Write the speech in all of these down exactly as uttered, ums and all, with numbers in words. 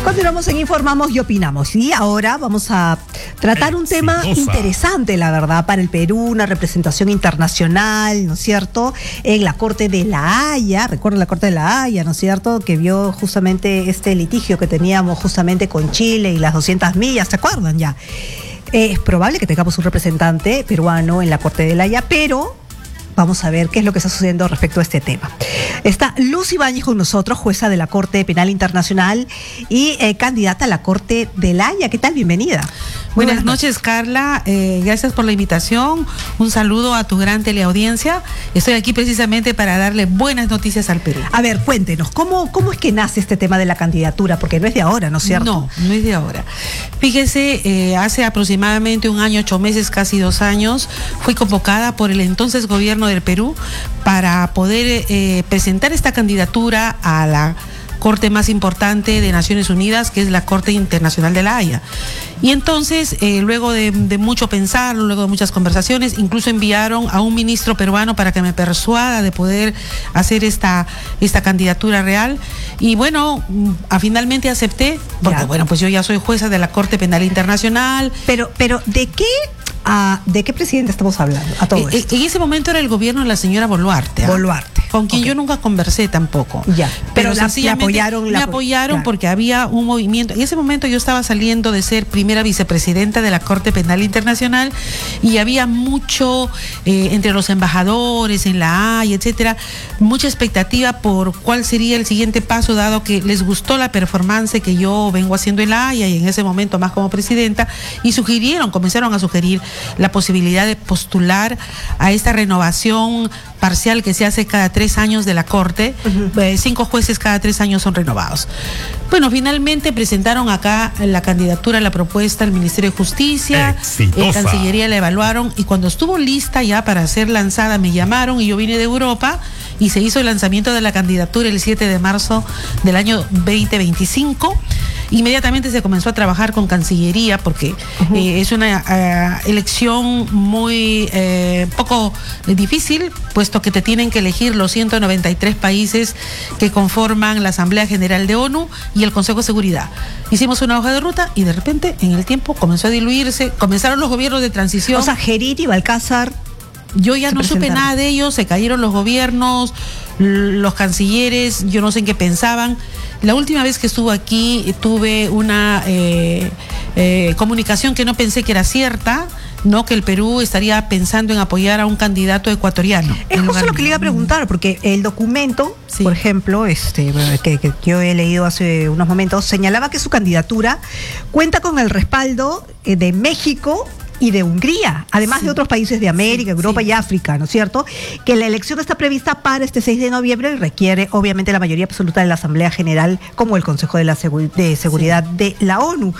Continuamos en Informamos y Opinamos. Y ahora vamos a tratar un tema interesante, la verdad, para el Perú, una representación internacional, ¿no es cierto?, en la Corte de La Haya. Recuerden la Corte de La Haya, ¿no es cierto?, que vio justamente este litigio que teníamos justamente con Chile y las doscientas millas, ¿se acuerdan ya? Eh, es probable que tengamos un representante peruano en la Corte de La Haya, pero vamos a ver qué es lo que está sucediendo respecto a este tema. Está Luz Ibáñez con nosotros, jueza de la Corte Penal Internacional y eh, candidata a la Corte de La Haya. ¿Qué tal? Bienvenida. Buenas, Buenas noches, Carla. Eh, gracias por la invitación. Un saludo a tu gran teleaudiencia. Estoy aquí precisamente para darle buenas noticias al Perú. A ver, cuéntenos, ¿cómo, cómo es que nace este tema de la candidatura? Porque no es de ahora, ¿no es cierto? No, no es de ahora. Fíjese, eh, hace aproximadamente un año, ocho meses, casi dos años, fui convocada por el entonces gobierno del Perú para poder eh, presentar esta candidatura a la Corte más importante de Naciones Unidas, que es la Corte Internacional de La Haya. Y entonces, eh, luego de, de mucho pensar, luego de muchas conversaciones, incluso enviaron a un ministro peruano para que me persuada de poder hacer esta, esta candidatura real. Y bueno, a, finalmente acepté, porque ya. bueno, pues yo ya soy jueza de la Corte Penal Internacional. Pero, pero ¿de qué? Ah, ¿de qué presidente estamos hablando? A todo eh, esto. En ese momento era el gobierno de la señora Boluarte. ¿eh? Boluarte. Con quien okay. yo nunca conversé tampoco. Ya. Pero, pero la, sencillamente me apoyaron. Me la, apoyaron claro. porque había un movimiento. En ese momento yo estaba saliendo de ser primera vicepresidenta de la Corte Penal Internacional y había mucho, eh, entre los embajadores en La Haya, etcétera, mucha expectativa por cuál sería el siguiente paso, dado que les gustó la performance que yo vengo haciendo en La Haya y en ese momento más como presidenta, y sugirieron, comenzaron a sugerir la posibilidad de postular a esta renovación parcial que se hace cada tres años de la Corte. Uh-huh. eh, cinco jueces cada tres años son renovados. Bueno, finalmente presentaron acá la candidatura, la propuesta al Ministerio de Justicia, en Cancillería la evaluaron y cuando estuvo lista ya para ser lanzada me llamaron y yo vine de Europa y se hizo el lanzamiento de la candidatura el siete de marzo del año veinte veinticinco. Inmediatamente se comenzó a trabajar con Cancillería porque uh-huh. eh, es una uh, elección muy eh, poco difícil, puesto que te tienen que elegir los ciento noventa y tres países que conforman la Asamblea General de ONU y el Consejo de Seguridad. Hicimos una hoja de ruta y de repente en el tiempo comenzó a diluirse, comenzaron los gobiernos de transición. O sea, Geriti, Balcázar. Yo ya no supe nada de ellos, se cayeron los gobiernos, los cancilleres, yo no sé en qué pensaban. La última vez que estuve aquí tuve una eh, eh, comunicación que no pensé que era cierta, no, que el Perú estaría pensando en apoyar a un candidato ecuatoriano. Es justo lo que le iba a preguntar, porque el documento, sí. por ejemplo, este que, que yo he leído hace unos momentos, señalaba que su candidatura cuenta con el respaldo eh, de México y de Hungría, además sí. de otros países de América, Europa sí. y África, ¿no es cierto? Que la elección está prevista para este seis de noviembre y requiere obviamente la mayoría absoluta de la Asamblea General como el Consejo de, la Segu- de Seguridad sí. de la ONU.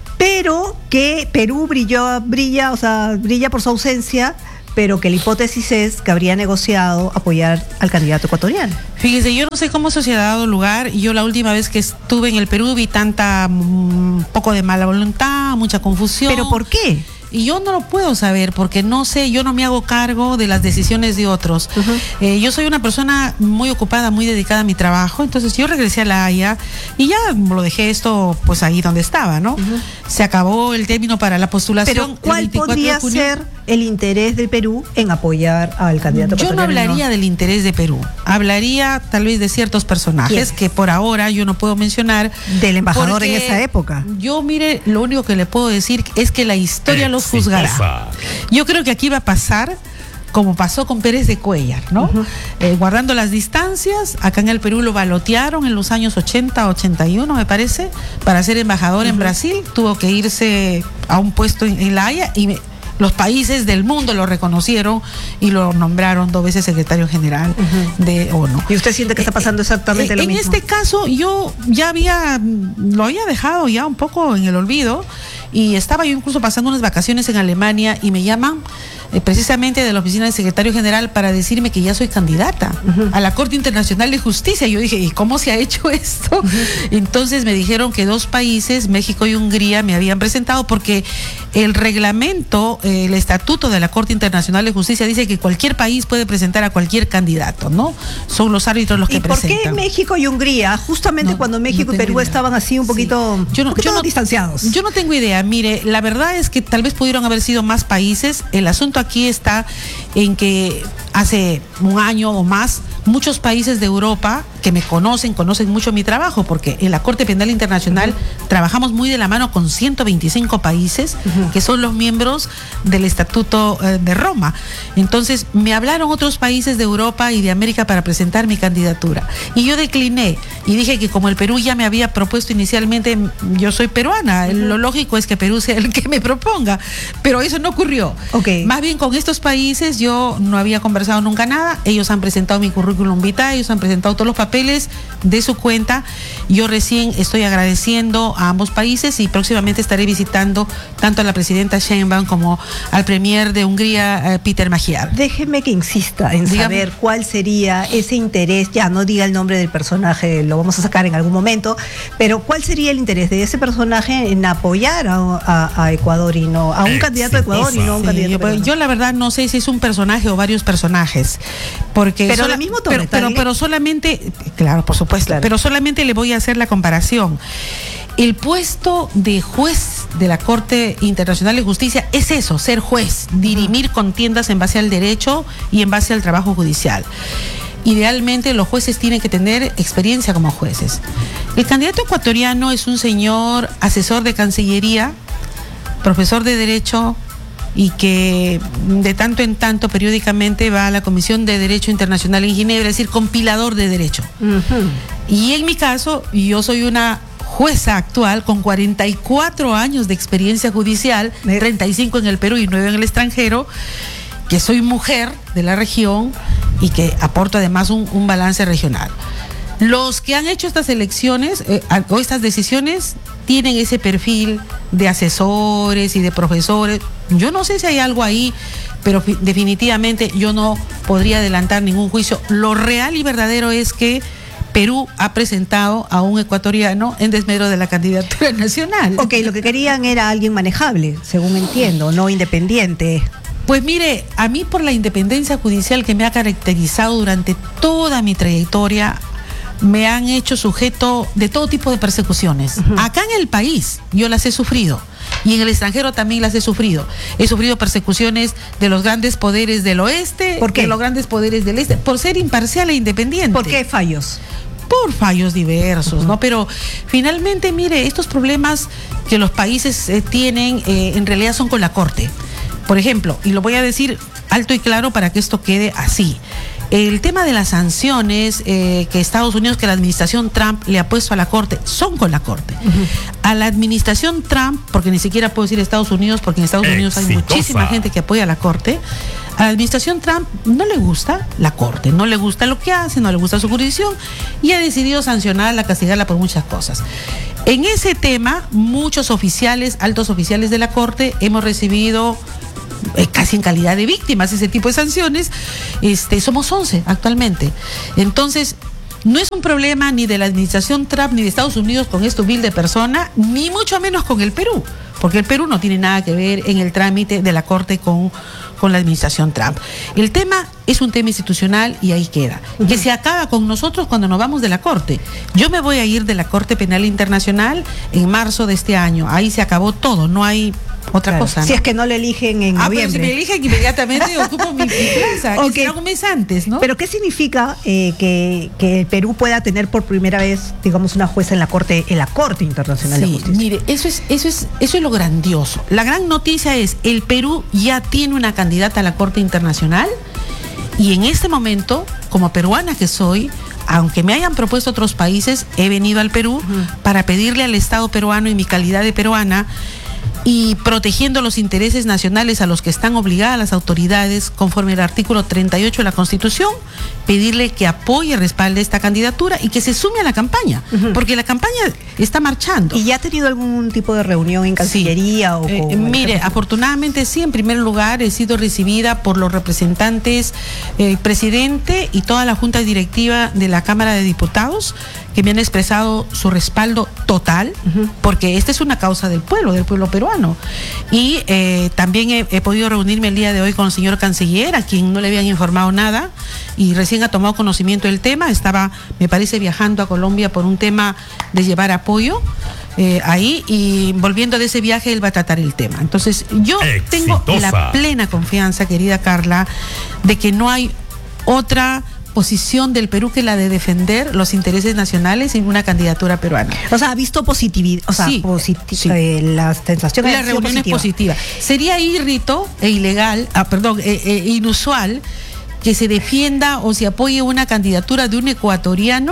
Pero que Perú brilló, brilla, o sea, brilla por su ausencia, pero que la hipótesis es que habría negociado apoyar al candidato ecuatoriano. Fíjese, yo no sé cómo eso se ha dado lugar. Yo la última vez que estuve en el Perú vi tanta, un poco de mala voluntad, mucha confusión. ¿Pero por qué? Y yo no lo puedo saber porque no sé, yo no me hago cargo de las decisiones de otros. Uh-huh. Eh, yo soy una persona muy ocupada, muy dedicada a mi trabajo, entonces yo regresé a La Haya y ya lo dejé esto pues ahí donde estaba, ¿no? Uh-huh. Se acabó el término para la postulación. Pero ¿cuál podría ser el interés del Perú en apoyar al candidato ecuatoriano? Yo no hablaría no. del interés de Perú, hablaría tal vez de ciertos personajes que por ahora yo no puedo mencionar. Del embajador en esa época. Yo, mire, lo único que le puedo decir es que la historia eh. lo juzgará. Yo creo que aquí va a pasar como pasó con Pérez de Cuéllar, ¿no? Uh-huh. Eh, guardando las distancias, acá en el Perú lo balotearon en los años ochenta, ochenta y uno, me parece, para ser embajador uh-huh. en Brasil, tuvo que irse a un puesto en, en La Haya y me, los países del mundo lo reconocieron y lo nombraron dos veces secretario general uh-huh. de ONU. ¿Y usted siente que está pasando exactamente eh, lo en mismo? En este caso, yo ya había, lo había dejado ya un poco en el olvido y estaba yo incluso pasando unas vacaciones en Alemania y me llaman eh, precisamente de la oficina del secretario general para decirme que ya soy candidata uh-huh. a la Corte Internacional de Justicia. Yo dije, ¿y cómo se ha hecho esto? Uh-huh. Entonces me dijeron que dos países, México y Hungría, me habían presentado porque el reglamento, eh, el estatuto de la Corte Internacional de Justicia dice que cualquier país puede presentar a cualquier candidato, ¿no? Son los árbitros los que ¿Y por presentan. qué México y Hungría? Justamente No, cuando México no y Perú idea. estaban así un poquito, sí. yo no, un poquito yo no, distanciados. Yo no tengo idea. Mire, la verdad es que tal vez pudieron haber sido más países. El asunto aquí está en que hace un año o más, muchos países de Europa que me conocen, conocen mucho mi trabajo, porque en la Corte Penal Internacional uh-huh. trabajamos muy de la mano con ciento veinticinco países uh-huh. que son los miembros del Estatuto eh, de Roma. Entonces me hablaron otros países de Europa y de América para presentar mi candidatura y yo decliné y dije que como el Perú ya me había propuesto inicialmente, yo soy peruana, uh-huh. lo lógico es que Perú sea el que me proponga, pero eso no ocurrió. Okay. Más bien con estos países yo no había conversado nunca nada, ellos han presentado mi currículum vitae, ellos han presentado todos los papeles de su cuenta. Yo recién estoy agradeciendo a ambos países y próximamente estaré visitando tanto a la presidenta Sheinbaum como al premier de Hungría, eh, Peter Magyar. Déjeme que insista en Dígame. saber cuál sería ese interés, ya no diga el nombre del personaje, lo vamos a sacar en algún momento, pero cuál sería el interés de ese personaje en apoyar a, a, a Ecuador y no a un eh, candidato de Ecuador y no a un sí, candidato peruano. Yo la verdad no sé si es un personaje o varios personajes, porque pero sola, el mismo tono, pero, pero, pero solamente, claro, por supuesto, claro. pero solamente le voy a hacer la comparación. El puesto de juez de la Corte Internacional de Justicia es eso, ser juez, dirimir uh-huh. contiendas en base al derecho y en base al trabajo judicial. Idealmente los jueces tienen que tener experiencia como jueces. El candidato ecuatoriano es un señor asesor de Cancillería, profesor de Derecho y que de tanto en tanto periódicamente va a la Comisión de Derecho Internacional en Ginebra, es decir, compilador de derecho. Uh-huh. Y en mi caso, yo soy una jueza actual con cuarenta y cuatro años de experiencia judicial, treinta y cinco en el Perú y nueve en el extranjero, que soy mujer de la región y que aporto además un, un balance regional. Los que han hecho estas elecciones eh, o estas decisiones tienen ese perfil de asesores y de profesores. Yo no sé si hay algo ahí, pero definitivamente yo no podría adelantar ningún juicio. Lo real y verdadero es que Perú ha presentado a un ecuatoriano en desmedro de la candidatura nacional. Ok, lo que querían era alguien manejable, según entiendo, no independiente. Pues mire, a mí por la independencia judicial que me ha caracterizado durante toda mi trayectoria, me han hecho sujeto de todo tipo de persecuciones. Uh-huh. Acá en el país yo las he sufrido y en el extranjero también las he sufrido. He sufrido persecuciones de los grandes poderes del oeste, ¿por qué? De los grandes poderes del este, por ser imparcial e independiente. ¿Por qué fallos? Por fallos diversos, uh-huh. ¿no? Pero finalmente, mire, estos problemas que los países eh, tienen eh, en realidad son con la Corte. Por ejemplo, y lo voy a decir alto y claro para que esto quede así. El tema de las sanciones eh, que Estados Unidos, que la administración Trump le ha puesto a la Corte, son con la Corte. Uh-huh. A la administración Trump, porque ni siquiera puedo decir Estados Unidos, porque en Estados Unidos Exitosa. Hay muchísima gente que apoya a la Corte. A la administración Trump no le gusta la Corte, no le gusta lo que hace, no le gusta su jurisdicción y ha decidido sancionarla, castigarla por muchas cosas. En ese tema, muchos oficiales, altos oficiales de la Corte, hemos recibido eh, casi en calidad de víctimas ese tipo de sanciones. Este, somos once actualmente. Entonces, no es un problema ni de la administración Trump ni de Estados Unidos con esta humilde persona, ni mucho menos con el Perú, porque el Perú no tiene nada que ver en el trámite de la Corte con, con la administración Trump. El tema es un tema institucional y ahí queda. Uh-huh. Que se acaba con nosotros cuando nos vamos de la Corte. Yo me voy a ir de la Corte Penal Internacional en marzo de este año. Ahí se acabó todo, no hay otra claro. cosa, ¿no? Si es que no le eligen en ah, noviembre. Pero si me eligen inmediatamente ocupo mi, mi plaza, okay. Que será un mes antes, ¿no? Pero ¿qué significa eh, que, que el Perú pueda tener por primera vez, digamos, una jueza en la Corte, en la Corte Internacional sí, de Justicia? Mire, eso es, eso es, eso es lo grandioso. La gran noticia es, el Perú ya tiene una candidata a la Corte Internacional y en este momento, como peruana que soy, aunque me hayan propuesto otros países, he venido al Perú uh-huh. para pedirle al Estado peruano, y mi calidad de peruana, y protegiendo los intereses nacionales a los que están obligadas las autoridades conforme al artículo treinta y ocho de la Constitución, pedirle que apoye y respalde esta candidatura y que se sume a la campaña, uh-huh. porque la campaña está marchando. ¿Y ya ha tenido algún tipo de reunión en Cancillería? Sí. o eh, Mire, afortunadamente sí, en primer lugar he sido recibida por los representantes, el eh, presidente y toda la junta directiva de la Cámara de Diputados, que me han expresado su respaldo total, uh-huh. porque esta es una causa del pueblo, del pueblo peruano. Y eh, también he, he podido reunirme el día de hoy con el señor canciller, a quien no le habían informado nada, y recién ha tomado conocimiento del tema. Estaba, me parece, viajando a Colombia por un tema de llevar apoyo eh, ahí, y volviendo de ese viaje él va a tratar el tema. Entonces yo Exitosa. tengo la plena confianza, querida Carla, de que no hay otra posición del Perú que la de defender los intereses nacionales en una candidatura peruana. O sea, ha visto positividad, o sea, sí, positi sí. Eh, la sensación la reunión es positiva. Sería irrito e ilegal, ah, perdón, eh, eh, inusual que se defienda o se apoye una candidatura de un ecuatoriano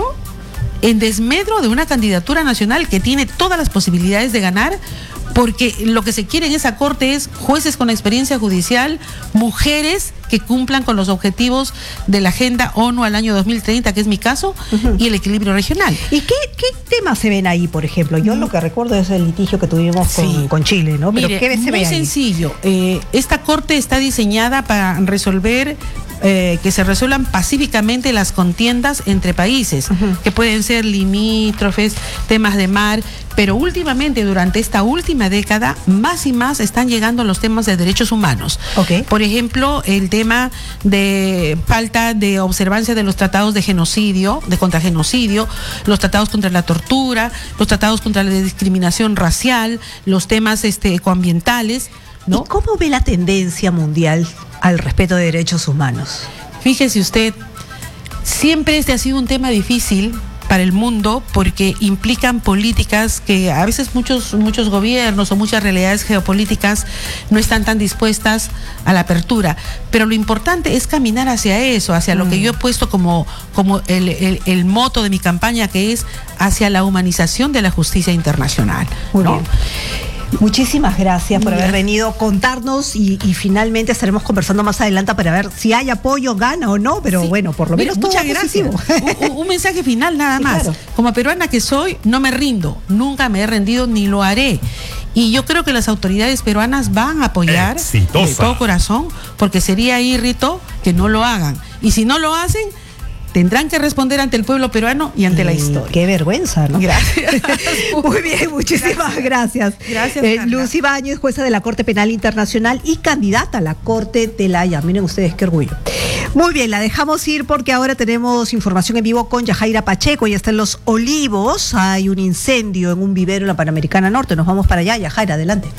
en desmedro de una candidatura nacional que tiene todas las posibilidades de ganar, porque lo que se quiere en esa corte es jueces con experiencia judicial, mujeres que cumplan con los objetivos de la Agenda ONU al año dos mil treinta, que es mi caso, uh-huh. y el equilibrio regional. ¿Y qué, qué temas se ven ahí, por ejemplo? Yo mm. lo que recuerdo es el litigio que tuvimos con, sí. con Chile, ¿no? Pero Mire, ¿qué se muy ve ahí? sencillo. Eh, esta corte está diseñada para resolver Eh, que se resuelvan pacíficamente las contiendas entre países, uh-huh. que pueden ser limítrofes, temas de mar, pero últimamente, durante esta última década, más y más están llegando los temas de derechos humanos. Okay. Por ejemplo, el tema de falta de observancia de los tratados de genocidio, de contra genocidio, los tratados contra la tortura, los tratados contra la discriminación racial, los temas este, ecoambientales, ¿no? ¿Y cómo ve la tendencia mundial al respeto de derechos humanos? Fíjese usted, siempre este ha sido un tema difícil para el mundo porque implican políticas que a veces muchos, muchos gobiernos o muchas realidades geopolíticas no están tan dispuestas a la apertura. Pero lo importante es caminar hacia eso, hacia mm. lo que yo he puesto como, como el, el, el moto de mi campaña, que es hacia la humanización de la justicia internacional. Muy ¿no? bien. Muchísimas gracias por haber venido a contarnos y, y finalmente estaremos conversando más adelante para ver si hay apoyo, gana o no, pero sí. bueno, por lo menos Mira, muchas gracias. un, un mensaje final nada sí, más. Claro. Como peruana que soy, no me rindo, nunca me he rendido ni lo haré. Y yo creo que las autoridades peruanas van a apoyar Exitosa. de todo corazón, porque sería irrito que no lo hagan. Y si no lo hacen, tendrán que responder ante el pueblo peruano y ante y la historia. Qué vergüenza, ¿no? Gracias. Muy bien, muchísimas gracias. Gracias. Eh, Luz Ibáñez, jueza de la Corte Penal Internacional y candidata a la Corte de la Haya. Miren ustedes qué orgullo. Muy bien, la dejamos ir porque ahora tenemos información en vivo con Yajaira Pacheco. Ella está en Los Olivos. Hay un incendio en un vivero en la Panamericana Norte. Nos vamos para allá. Yajaira, adelante.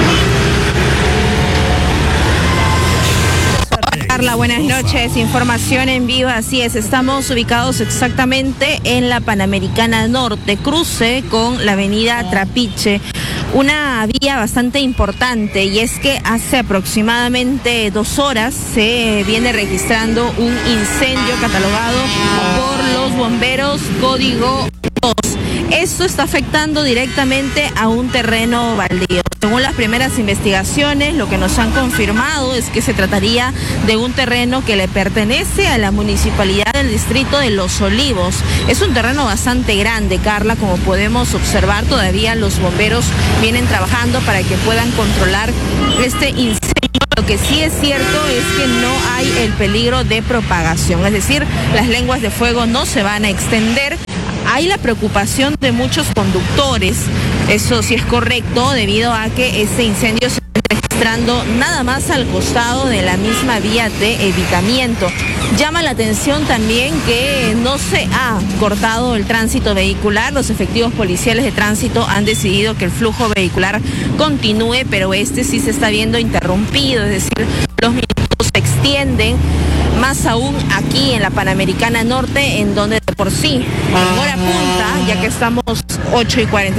Carla, buenas noches. Información en vivo, así es. Estamos ubicados exactamente en la Panamericana Norte, cruce con la avenida Trapiche. Una vía bastante importante, y es que hace aproximadamente dos horas se viene registrando un incendio catalogado por los bomberos código dos. Esto está afectando directamente a un terreno baldío. Según las primeras investigaciones, lo que nos han confirmado es que se trataría de un terreno que le pertenece a la municipalidad del distrito de Los Olivos. Es un terreno bastante grande, Carla, como podemos observar. Todavía los bomberos vienen trabajando para que puedan controlar este incendio. Lo que sí es cierto es que no hay el peligro de propagación, es decir, las lenguas de fuego no se van a extender. Hay la preocupación de muchos conductores, eso sí es correcto, debido a que este incendio se está registrando nada más al costado de la misma vía de evitamiento. Llama la atención también que no se ha cortado el tránsito vehicular. Los efectivos policiales de tránsito han decidido que el flujo vehicular continúe, pero este sí se está viendo interrumpido, es decir, los minutos se extienden. Más aún aquí en la Panamericana Norte, en donde de por sí, en hora punta, ya que estamos ocho y cuarenta